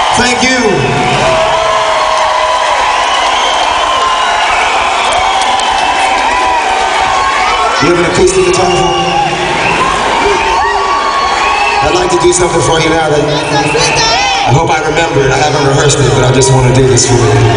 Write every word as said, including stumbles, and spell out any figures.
Thank you. Do you have an acoustic guitar for me? I'd like to do something for you now that I hope I remember it. I haven't rehearsed it, but I just want to do this for you.